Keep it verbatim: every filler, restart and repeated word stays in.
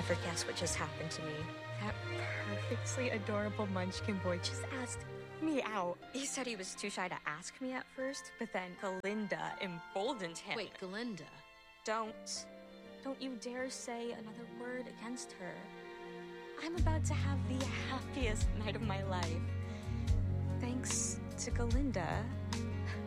never guess what just happened to me. That perfectly adorable munchkin boy just asked me out. He said he was too shy to ask me at first, but then Galinda emboldened him. Wait, Galinda? Don't. Don't you dare say another word against her. I'm about to have the happiest night of my life. Thanks to Galinda.